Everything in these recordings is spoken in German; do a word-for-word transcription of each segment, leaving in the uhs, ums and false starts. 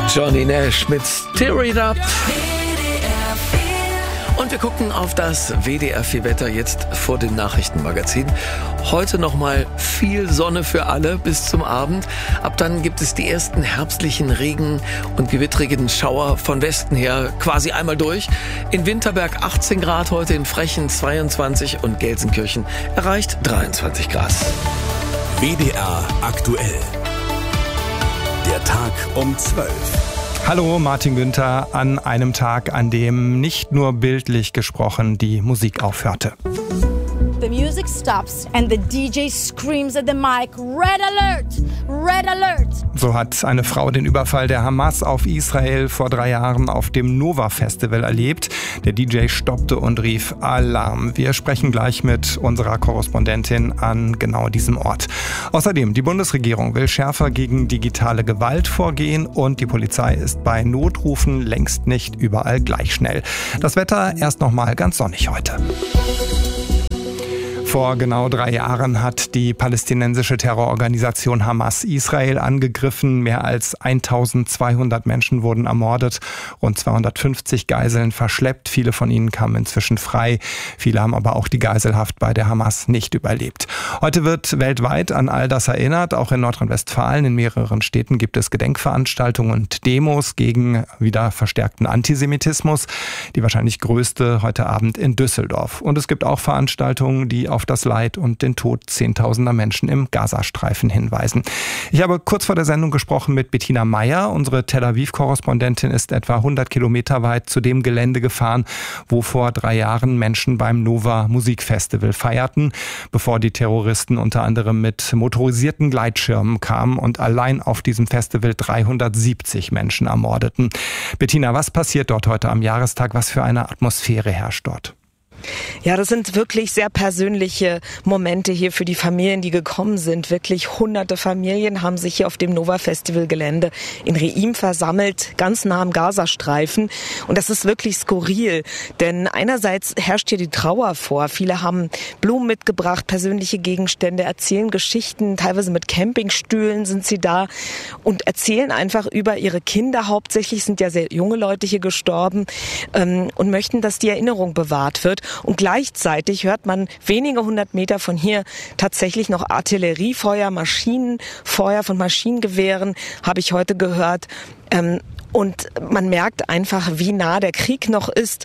Johnny Nash mit Stir It Up. Und wir gucken auf das W D R vier Wetter jetzt vor dem Nachrichtenmagazin. Heute nochmal viel Sonne für alle bis zum Abend. Ab dann gibt es die ersten herbstlichen Regen- und gewittrigen Schauer von Westen her quasi einmal durch. In Winterberg achtzehn Grad heute, in Frechen zweiundzwanzig und Gelsenkirchen erreicht dreiundzwanzig Grad. W D R aktuell. Der Tag um zwölf. Hallo, Martin Günther an einem Tag, an dem nicht nur bildlich gesprochen die Musik aufhörte. The music stops and the D J screams at the mic, Red Alert! Red Alert! So hat eine Frau den Überfall der Hamas auf Israel vor drei Jahren auf dem Nova Festival erlebt. Der D J stoppte und rief Alarm. Wir sprechen gleich mit unserer Korrespondentin an genau diesem Ort. Außerdem, die Bundesregierung will schärfer gegen digitale Gewalt vorgehen und die Polizei ist bei Notrufen längst nicht überall gleich schnell. Das Wetter erst noch mal ganz sonnig heute. Vor genau drei Jahren hat die palästinensische Terrororganisation Hamas Israel angegriffen. Mehr als eintausendzweihundert Menschen wurden ermordet, rund zweihundertfünfzig Geiseln verschleppt. Viele von ihnen kamen inzwischen frei. Viele haben aber auch die Geiselhaft bei der Hamas nicht überlebt. Heute wird weltweit an all das erinnert. Auch in Nordrhein-Westfalen, in mehreren Städten gibt es Gedenkveranstaltungen und Demos gegen wieder verstärkten Antisemitismus. Die wahrscheinlich größte heute Abend in Düsseldorf. Und es gibt auch Veranstaltungen, die auf auf das Leid und den Tod zehntausender Menschen im Gazastreifen hinweisen. Ich habe kurz vor der Sendung gesprochen mit Bettina Meyer. Unsere Tel Aviv-Korrespondentin ist etwa hundert Kilometer weit zu dem Gelände gefahren, wo vor drei Jahren Menschen beim Nova Musikfestival feierten, bevor die Terroristen unter anderem mit motorisierten Gleitschirmen kamen und allein auf diesem Festival dreihundertsiebzig Menschen ermordeten. Bettina, was passiert dort heute am Jahrestag? Was für eine Atmosphäre herrscht dort? Ja, das sind wirklich sehr persönliche Momente hier für die Familien, die gekommen sind. Wirklich hunderte Familien haben sich hier auf dem Nova-Festival-Gelände in Reim versammelt, ganz nah am Gazastreifen. Und das ist wirklich skurril, denn einerseits herrscht hier die Trauer vor. Viele haben Blumen mitgebracht, persönliche Gegenstände, erzählen Geschichten, teilweise mit Campingstühlen sind sie da und erzählen einfach über ihre Kinder. Hauptsächlich sind ja sehr junge Leute hier gestorben ähm, und möchten, dass die Erinnerung bewahrt wird. Und gleichzeitig hört man wenige hundert Meter von hier tatsächlich noch Artilleriefeuer, Maschinenfeuer von Maschinengewehren, habe ich heute gehört. Ähm, Und man merkt einfach, wie nah der Krieg noch ist.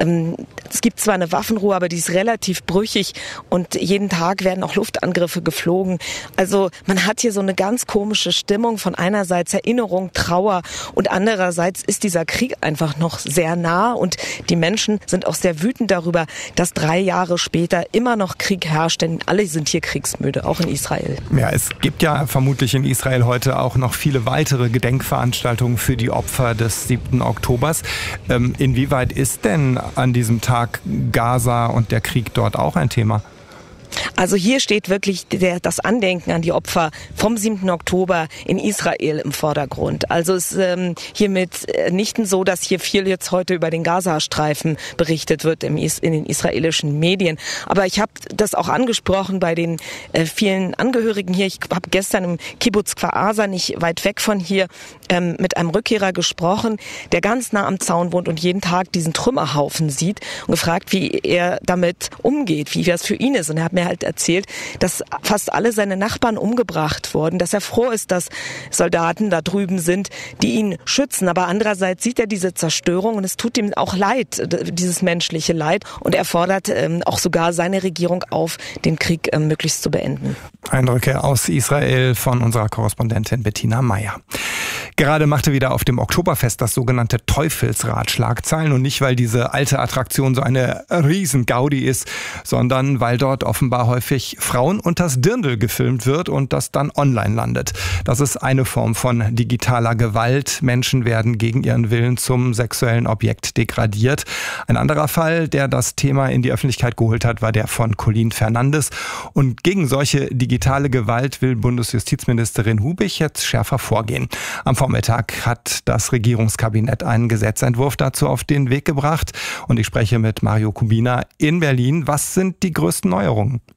Es gibt zwar eine Waffenruhe, aber die ist relativ brüchig und jeden Tag werden auch Luftangriffe geflogen. Also man hat hier so eine ganz komische Stimmung von einerseits Erinnerung, Trauer und andererseits ist dieser Krieg einfach noch sehr nah und die Menschen sind auch sehr wütend darüber, dass drei Jahre später immer noch Krieg herrscht, denn alle sind hier kriegsmüde, auch in Israel. Ja, es gibt ja vermutlich in Israel heute auch noch viele weitere Gedenkveranstaltungen für die Opfer des siebten Oktobers. Ähm, inwieweit ist denn an diesem Tag Gaza und der Krieg dort auch ein Thema? Also hier steht wirklich der, das Andenken an die Opfer vom siebten Oktober in Israel im Vordergrund. Also es ist ähm, hiermit nicht so, dass hier viel jetzt heute über den Gazastreifen berichtet wird im, in den israelischen Medien. Aber ich habe das auch angesprochen bei den äh, vielen Angehörigen hier. Ich habe gestern im Kibbutz Kfar Aza, nicht weit weg von hier, ähm, mit einem Rückkehrer gesprochen, der ganz nah am Zaun wohnt und jeden Tag diesen Trümmerhaufen sieht und gefragt, wie er damit umgeht, wie das für ihn ist. Und er hat mir halt erzählt, dass fast alle seine Nachbarn umgebracht wurden, dass er froh ist, dass Soldaten da drüben sind, die ihn schützen. Aber andererseits sieht er diese Zerstörung und es tut ihm auch leid, dieses menschliche Leid. Und er fordert ähm, auch sogar seine Regierung auf, den Krieg ähm, möglichst zu beenden. Eindrücke aus Israel von unserer Korrespondentin Bettina Meyer. Gerade machte wieder auf dem Oktoberfest das sogenannte Teufelsrad Schlagzeilen und nicht, weil diese alte Attraktion so eine Riesen-Gaudi ist, sondern weil dort offenbar häufig Frauen unters Dirndl gefilmt wird und das dann online landet. Das ist eine Form von digitaler Gewalt. Menschen werden gegen ihren Willen zum sexuellen Objekt degradiert. Ein anderer Fall, der das Thema in die Öffentlichkeit geholt hat, war der von Colin Fernandes. Und gegen solche digitale Gewalt will Bundesjustizministerin Hubich jetzt schärfer vorgehen. Am Vormittag hat das Regierungskabinett einen Gesetzentwurf dazu auf den Weg gebracht. Und ich spreche mit Mario Kubina in Berlin. Was sind die größten Neuerungen?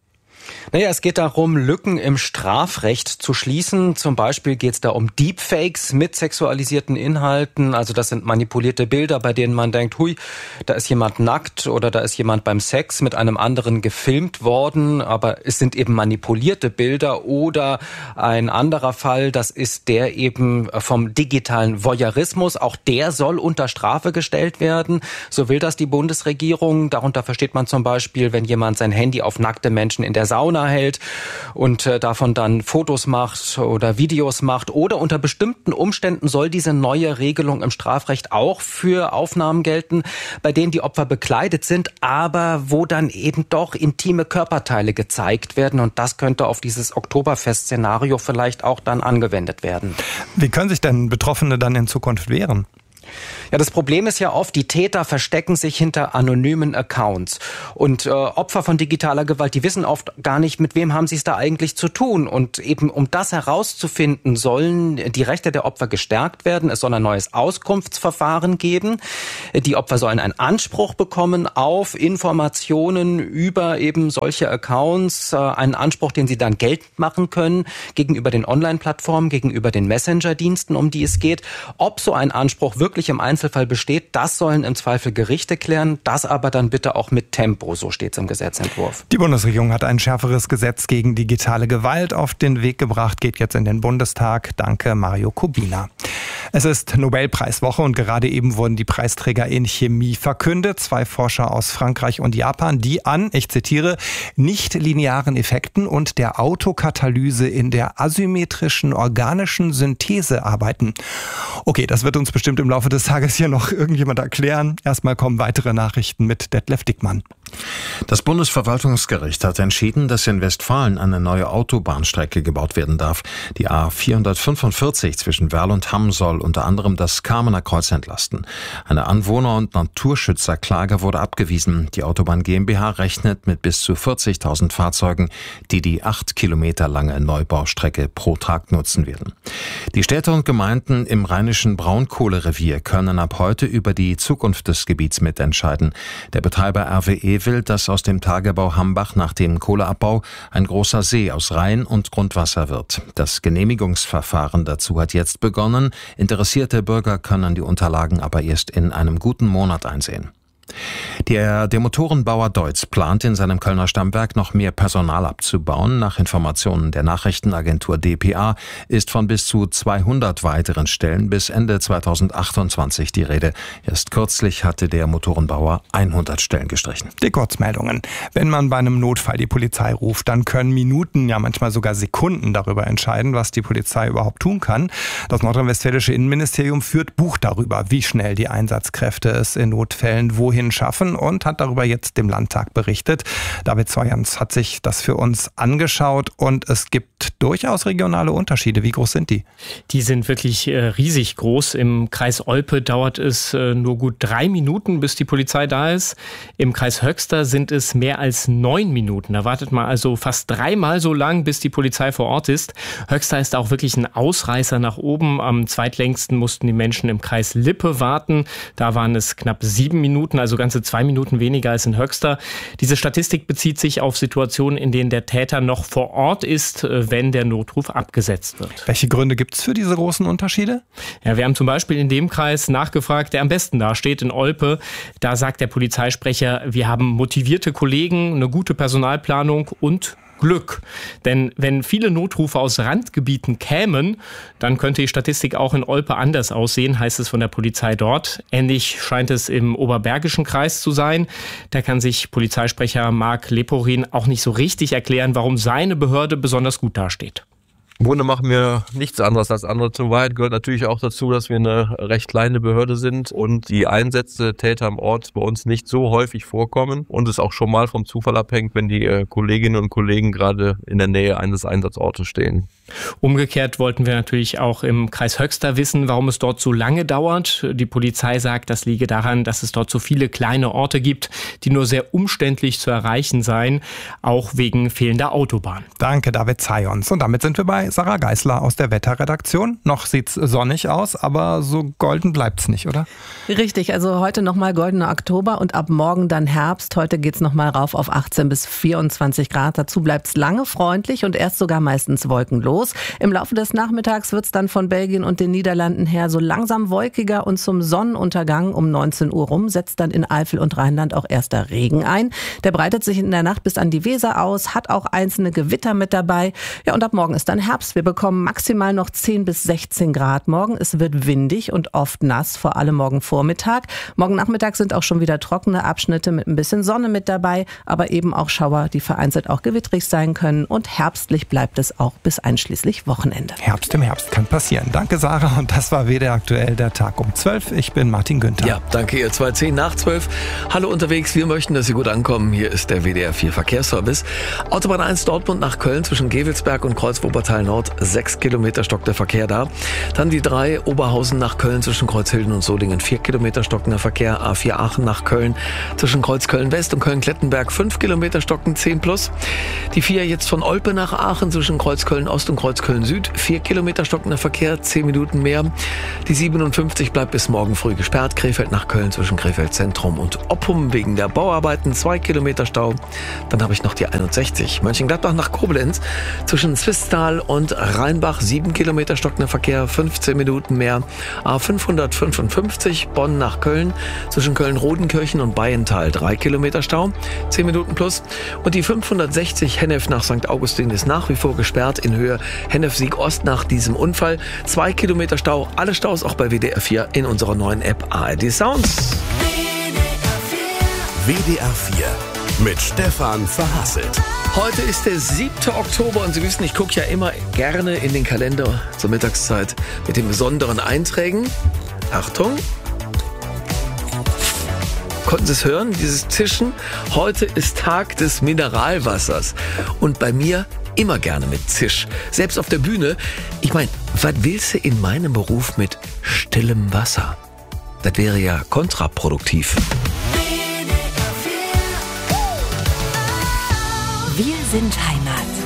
Naja, es geht darum, Lücken im Strafrecht zu schließen. Zum Beispiel geht es da um Deepfakes mit sexualisierten Inhalten. Also das sind manipulierte Bilder, bei denen man denkt, hui, da ist jemand nackt oder da ist jemand beim Sex mit einem anderen gefilmt worden. Aber es sind eben manipulierte Bilder. Oder ein anderer Fall, das ist der eben vom digitalen Voyeurismus. Auch der soll unter Strafe gestellt werden. So will das die Bundesregierung. Darunter versteht man zum Beispiel, wenn jemand sein Handy auf nackte Menschen in der Sauna hält und äh, davon dann Fotos macht oder Videos macht. Oder unter bestimmten Umständen soll diese neue Regelung im Strafrecht auch für Aufnahmen gelten, bei denen die Opfer bekleidet sind, aber wo dann eben doch intime Körperteile gezeigt werden. Und das könnte auf dieses Oktoberfest-Szenario vielleicht auch dann angewendet werden. Wie können sich denn Betroffene dann in Zukunft wehren? Ja, das Problem ist ja oft, die Täter verstecken sich hinter anonymen Accounts. Und äh, Opfer von digitaler Gewalt, die wissen oft gar nicht, mit wem haben sie es da eigentlich zu tun. Und eben um das herauszufinden, sollen die Rechte der Opfer gestärkt werden. Es soll ein neues Auskunftsverfahren geben. Die Opfer sollen einen Anspruch bekommen auf Informationen über eben solche Accounts. Äh, einen Anspruch, den sie dann geltend machen können gegenüber den Online-Plattformen, gegenüber den Messenger-Diensten, um die es geht. Ob so ein Anspruch wirklich im Einzelfall besteht, das sollen im Zweifel Gerichte klären, das aber dann bitte auch mit Tempo, so steht es im Gesetzentwurf. Die Bundesregierung hat ein schärferes Gesetz gegen digitale Gewalt auf den Weg gebracht, geht jetzt in den Bundestag. Danke, Mario Kubina. Es ist Nobelpreiswoche und gerade eben wurden die Preisträger in Chemie verkündet. Zwei Forscher aus Frankreich und Japan, die an, ich zitiere, nicht-linearen Effekten und der Autokatalyse in der asymmetrischen organischen Synthese arbeiten. Okay, das wird uns bestimmt im Laufe des Tages hier noch irgendjemand erklären. Erstmal kommen weitere Nachrichten mit Detlef Dickmann. Das Bundesverwaltungsgericht hat entschieden, dass in Westfalen eine neue Autobahnstrecke gebaut werden darf. Die A vierhundertfünfundvierzig zwischen Werl und Hamm soll unter anderem das Kamener Kreuz entlasten. Eine Anwohner- und Naturschützerklage wurde abgewiesen. Die Autobahn GmbH rechnet mit bis zu vierzigtausend Fahrzeugen, die die acht Kilometer lange Neubaustrecke pro Tag nutzen werden. Die Städte und Gemeinden im rheinischen Braunkohlerevier können ab heute über die Zukunft des Gebiets mitentscheiden. Der Betreiber R W E will, dass aus dem Tagebau Hambach nach dem Kohleabbau ein großer See aus Rhein- und Grundwasser wird. Das Genehmigungsverfahren dazu hat jetzt begonnen. Interessierte Bürger können die Unterlagen aber erst in einem guten Monat einsehen. Der, der Motorenbauer Deutz plant in seinem Kölner Stammwerk noch mehr Personal abzubauen. Nach Informationen der Nachrichtenagentur D P A ist von bis zu zweihundert weiteren Stellen bis Ende zweitausendachtundzwanzig die Rede. Erst kürzlich hatte der Motorenbauer hundert Stellen gestrichen. Die Kurzmeldungen. Wenn man bei einem Notfall die Polizei ruft, dann können Minuten, ja manchmal sogar Sekunden darüber entscheiden, was die Polizei überhaupt tun kann. Das nordrhein-westfälische Innenministerium führt Buch darüber, wie schnell die Einsatzkräfte es in Notfällen wohin schaffen und hat darüber jetzt dem Landtag berichtet. David Zeuerns hat sich das für uns angeschaut und es gibt durchaus regionale Unterschiede. Wie groß sind die? Die sind wirklich äh, riesig groß. Im Kreis Olpe dauert es äh, nur gut drei Minuten, bis die Polizei da ist. Im Kreis Höxter sind es mehr als neun Minuten. Da wartet man also fast dreimal so lang, bis die Polizei vor Ort ist. Höxter ist auch wirklich ein Ausreißer nach oben. Am zweitlängsten mussten die Menschen im Kreis Lippe warten. Da waren es knapp sieben Minuten, also ganze zwei Minuten weniger als in Höxter. Diese Statistik bezieht sich auf Situationen, in denen der Täter noch vor Ort ist, wenn der Notruf abgesetzt wird. Welche Gründe gibt es für diese großen Unterschiede? Ja, wir haben zum Beispiel in dem Kreis nachgefragt, der am besten dasteht, in Olpe. Da sagt der Polizeisprecher, wir haben motivierte Kollegen, eine gute Personalplanung und Glück. Denn wenn viele Notrufe aus Randgebieten kämen, dann könnte die Statistik auch in Olpe anders aussehen, heißt es von der Polizei dort. Ähnlich scheint es im Oberbergischen Kreis zu sein. Da kann sich Polizeisprecher Marc Leporin auch nicht so richtig erklären, warum seine Behörde besonders gut dasteht. Im Grunde machen wir nichts anderes als andere. Zur Wahrheit gehört natürlich auch dazu, dass wir eine recht kleine Behörde sind und die Einsätze Täter am Ort bei uns nicht so häufig vorkommen und es auch schon mal vom Zufall abhängt, wenn die Kolleginnen und Kollegen gerade in der Nähe eines Einsatzortes stehen. Umgekehrt wollten wir natürlich auch im Kreis Höxter wissen, warum es dort so lange dauert. Die Polizei sagt, das liege daran, dass es dort so viele kleine Orte gibt, die nur sehr umständlich zu erreichen seien, auch wegen fehlender Autobahn. Danke, David Zayons. Und damit sind wir bei Sarah Geisler aus der Wetterredaktion. Noch sieht's sonnig aus, aber so golden bleibt's nicht, oder? Richtig, also heute nochmal goldener Oktober und ab morgen dann Herbst. Heute geht's nochmal rauf auf achtzehn bis vierundzwanzig Grad. Dazu bleibt's lange freundlich und erst sogar meistens wolkenlos. Im Laufe des Nachmittags wird es dann von Belgien und den Niederlanden her so langsam wolkiger und zum Sonnenuntergang um neunzehn Uhr rum setzt dann in Eifel und Rheinland auch erster Regen ein. Der breitet sich in der Nacht bis an die Weser aus, hat auch einzelne Gewitter mit dabei. Ja, und ab morgen ist dann Herbst. Wir bekommen maximal noch zehn bis sechzehn Grad morgen. Es wird windig und oft nass, vor allem morgen Vormittag. Morgen Nachmittag sind auch schon wieder trockene Abschnitte mit ein bisschen Sonne mit dabei, aber eben auch Schauer, die vereinzelt auch gewittrig sein können. Und herbstlich bleibt es auch bis einschließlich Wochenende. Herbst im Herbst kann passieren. Danke, Sarah. Und das war W D R aktuell, der Tag um zwölf. Ich bin Martin Günther. Ja, danke ihr. zwei zehn nach zwölf. Hallo unterwegs. Wir möchten, dass Sie gut ankommen. Hier ist der W D R vier Verkehrsservice. Autobahn eins Dortmund nach Köln zwischen Gevelsberg und Kreuz-Wuppertal Nord. Sechs Kilometer stockt der Verkehr da. Dann die drei Oberhausen nach Köln zwischen Kreuzhilden und Solingen. Vier Kilometer stockender Verkehr. A vier Aachen nach Köln zwischen Kreuzköln West und Köln-Klettenberg. Fünf Kilometer stocken, zehn plus. Die vier jetzt von Olpe nach Aachen zwischen Kreuzköln Ost und Kreuzköln Süd. Vier Kilometer stockender Verkehr, zehn Minuten mehr. Die siebenundfünfzig bleibt bis morgen früh gesperrt. Krefeld nach Köln zwischen Krefeld Zentrum und Oppum wegen der Bauarbeiten. Zwei Kilometer Stau. Dann habe ich noch die einundsechzig. Mönchengladbach nach Koblenz zwischen Zwistal und Rheinbach. Sieben Kilometer stockender Verkehr, fünfzehn Minuten mehr. A fünfhundertfünfundfünfzig Bonn nach Köln zwischen Köln-Rodenkirchen und Bayental. Drei Kilometer Stau, zehn Minuten plus. Und die fünfhundertsechzig Hennef nach Sankt Augustin ist nach wie vor gesperrt in Höhe Hennef-Sieg Ost nach diesem Unfall. Zwei Kilometer Stau, alle Staus auch bei W D R vier in unserer neuen App A R D Sounds. W D R vier mit Stefan Verhasselt. Heute ist der siebte Oktober und Sie wissen, ich gucke ja immer gerne in den Kalender zur Mittagszeit mit den besonderen Einträgen. Achtung! Konnten Sie es hören, dieses Zischen? Heute ist Tag des Mineralwassers. Und bei mir immer gerne mit Zisch. Selbst auf der Bühne. Ich meine, was willst du in meinem Beruf mit stillem Wasser? Das wäre ja kontraproduktiv. Wir sind Heimat.